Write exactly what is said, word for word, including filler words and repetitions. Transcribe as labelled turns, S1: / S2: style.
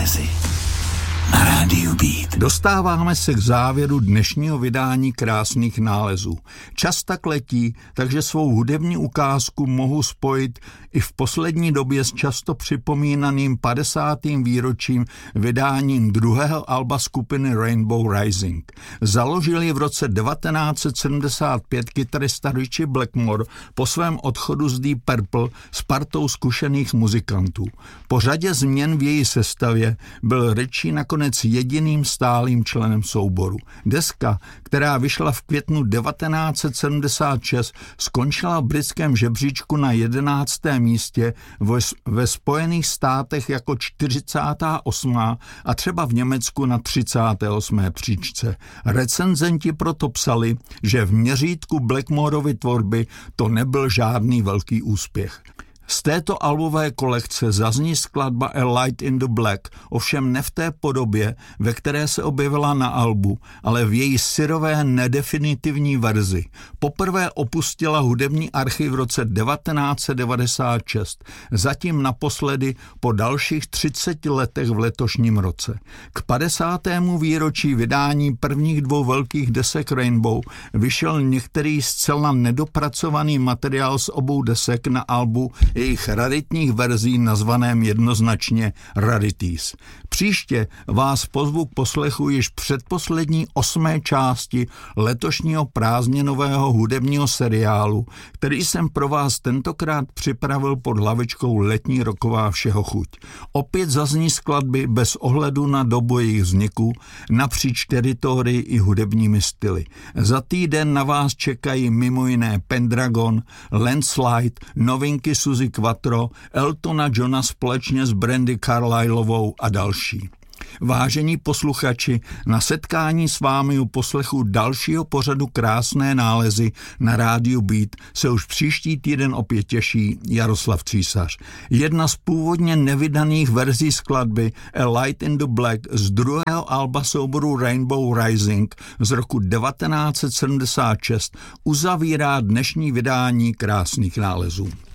S1: nálezy na rádiu Beat.
S2: Dostáváme se k závěru dnešního vydání Krásných nálezů. Čas tak letí, takže svou hudební ukázku mohu spojit i v poslední době s často připomínaným padesátým výročím vydáním druhého alba skupiny Rainbow Rising. Založil ji v roce devatenáct set sedmdesát pět kytarista Ritchie Blackmore po svém odchodu z Deep Purple s partou zkušených muzikantů. Po řadě změn v její sestavě byl Ritchie nakonec jediným stálým členem souboru. Deska, která vyšla v květnu devatenáct set sedmdesát šest, skončila v britském žebříčku na jedenáctém místě, ve Spojených státech jako čtyřicátá osmá a třeba v Německu na třicáté osmé příčce. Recenzenti proto psali, že v měřítku Blackmorovy tvorby to nebyl žádný velký úspěch. Z této albové kolekce zazní skladba A Light in the Black, ovšem ne v té podobě, ve které se objevila na albu, ale v její syrové nedefinitivní verzi. Poprvé opustila hudební archiv v roce devatenáct set devadesát šest, zatím naposledy po dalších třiceti letech v letošním roce. K padesátému výročí vydání prvních dvou velkých desek Rainbow vyšel některý zcela nedopracovaný materiál z obou desek na albu jejich raritních verzí nazvaném jednoznačně Rarities. Příště vás pozvu k poslechu již předposlední osmé části letošního prázdninového hudebního seriálu, který jsem pro vás tentokrát připravil pod hlavičkou Letní roková všeho chuť. Opět zazní skladby bez ohledu na dobu jejich vzniku, napříč teritorii i hudebními styly. Za týden na vás čekají mimo jiné Pendragon, Landslide, novinky Suzy Quattro, Eltona Johna společně s Brandy Carlisleovou a další. Vážení posluchači, na setkání s vámi u poslechu dalšího pořadu Krásné nálezy na rádiu Beat se už příští týden opět těší Jaroslav Císař. Jedna z původně nevydaných verzí skladby A Light in the Black z druhého alba souboru Rainbow Rising z roku devatenáct set sedmdesát šest uzavírá dnešní vydání Krásných nálezů.